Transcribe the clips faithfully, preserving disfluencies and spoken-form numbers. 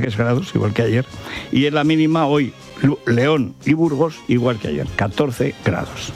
tres grados, igual que ayer, y en la mínima hoy León y Burgos, igual que ayer, catorce grados.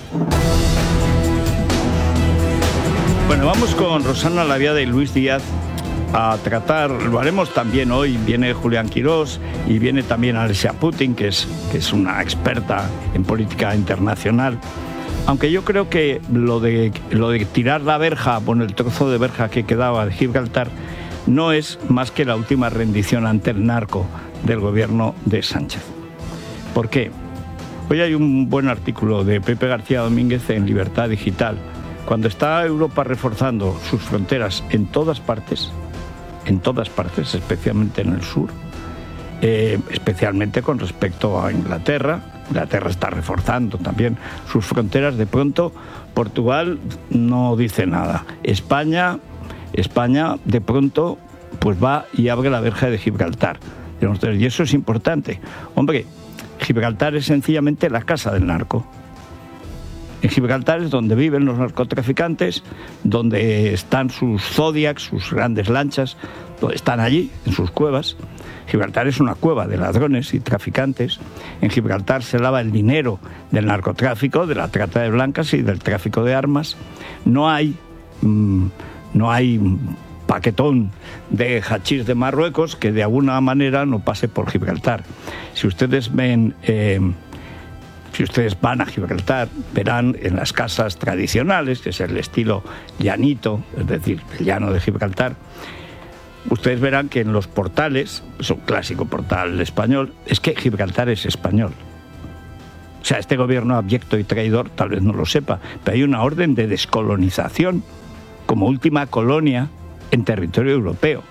Bueno, vamos con Rosana Laviada y Luis Díaz a tratar, lo haremos también hoy, viene Julián Quirós y viene también Alexia Putin, que es, que es una experta en política internacional. Aunque yo creo que lo de, lo de tirar la verja, bueno, el trozo de verja que quedaba de Gibraltar, no es más que la última rendición ante el narco del gobierno de Sánchez. ¿Por qué? Hoy hay un buen artículo de Pepe García Domínguez en Libertad Digital. Cuando está Europa reforzando sus fronteras en todas partes, en todas partes, especialmente en el sur, eh, especialmente con respecto a Inglaterra, Inglaterra está reforzando también sus fronteras, de pronto Portugal no dice nada. España, España de pronto pues va y abre la verja de Gibraltar. Y eso es importante. Hombre, Gibraltar es sencillamente la casa del narco. En Gibraltar es donde viven los narcotraficantes, donde están sus Zodiacs, sus grandes lanchas, están allí, en sus cuevas. Gibraltar es una cueva de ladrones y traficantes. En Gibraltar se lava el dinero del narcotráfico, de la trata de blancas y del tráfico de armas. No hay, mmm, no hay paquetón de hachís de Marruecos que de alguna manera no pase por Gibraltar. Si ustedes ven... Eh, Si ustedes van a Gibraltar, verán en las casas tradicionales, que es el estilo llanito, es decir, el llano de Gibraltar, ustedes verán que en los portales, es un clásico portal español, es que Gibraltar es español. O sea, este gobierno abyecto y traidor tal vez no lo sepa, pero hay una orden de descolonización como última colonia en territorio europeo.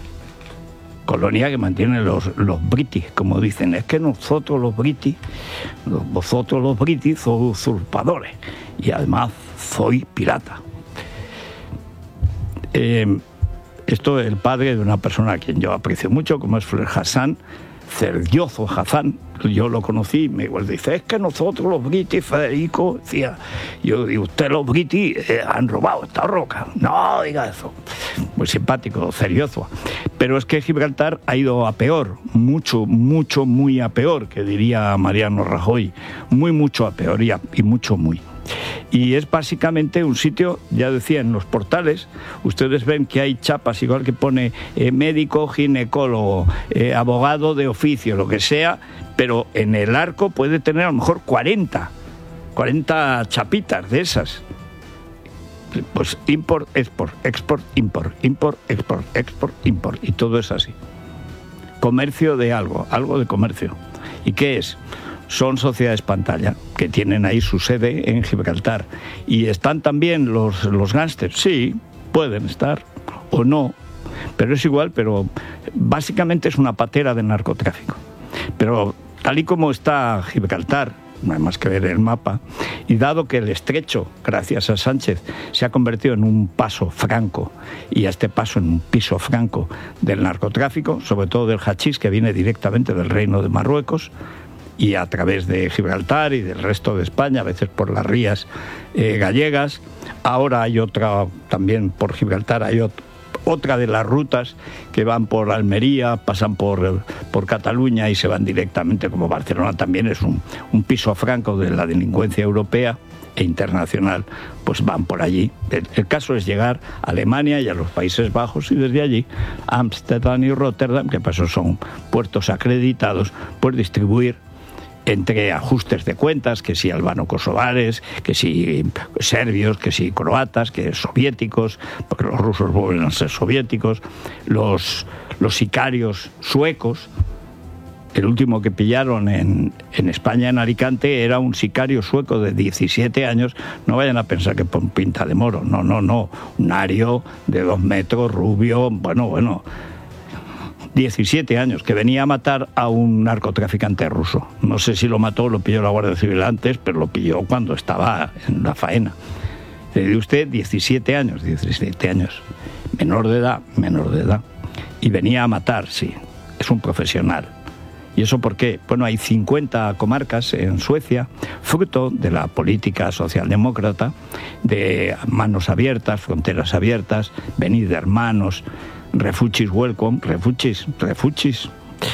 Colonia que mantienen los, los british, como dicen. Es que nosotros los british, vosotros los british sois usurpadores y además sois pirata. Eh, esto es el padre de una persona a quien yo aprecio mucho, como es Fred Hassan, Cerdioso Hassan. Yo lo conocí y me igual dice, es que nosotros los british, Federico, decía, yo digo, usted los british eh, han robado esta roca. No diga eso. Muy simpático, serioso. Pero es que Gibraltar ha ido a peor, mucho, mucho, muy a peor, que diría Mariano Rajoy. Muy, mucho a peor y, a, y mucho, muy. Y es básicamente un sitio, ya decía, en los portales, ustedes ven que hay chapas, igual que pone eh, médico, ginecólogo, eh, abogado de oficio, lo que sea, pero en el arco puede tener a lo mejor cuarenta, cuarenta chapitas de esas. Pues import, export, export, import, import, export, export, import, y todo es así. Comercio de algo, algo de comercio. ¿Y qué es? Son sociedades pantalla, que tienen ahí su sede en Gibraltar. ¿Y están también los, los gángsters? Sí, pueden estar, o no, pero es igual, pero básicamente es una patera de narcotráfico. Pero tal y como está Gibraltar, no hay más que ver el mapa, y dado que el estrecho, gracias a Sánchez, se ha convertido en un paso franco, y a este paso en un piso franco del narcotráfico, sobre todo del hachís, que viene directamente del Reino de Marruecos, y a través de Gibraltar y del resto de España, a veces por las rías eh, gallegas. Ahora hay otra, también por Gibraltar hay ot- otra de las rutas que van por Almería, pasan por, por Cataluña y se van directamente, como Barcelona también es un, un piso franco de la delincuencia europea e internacional, pues van por allí. El, el caso es llegar a Alemania y a los Países Bajos y desde allí a Ámsterdam y Rotterdam, que pues son puertos acreditados, pues distribuir entre ajustes de cuentas, que si albano-kosovares, que si serbios, que si croatas, que soviéticos, porque los rusos vuelven a ser soviéticos, los, los sicarios suecos. El último que pillaron en, en España, en Alicante, era un sicario sueco de diecisiete años. No vayan a pensar que por pinta de moro, no, no, no. Un ario de dos metros, rubio, bueno, bueno... diecisiete años, que venía a matar a un narcotraficante ruso. No sé si lo mató o lo pilló la Guardia Civil antes, pero lo pilló cuando estaba en la faena. Le dio usted diecisiete años, diecisiete años. Menor de edad, menor de edad. Y venía a matar, sí. Es un profesional. ¿Y eso por qué? Bueno, hay cincuenta comarcas en Suecia, fruto de la política socialdemócrata, de manos abiertas, fronteras abiertas, venid de hermanos, refugees welcome, refugees, refugees,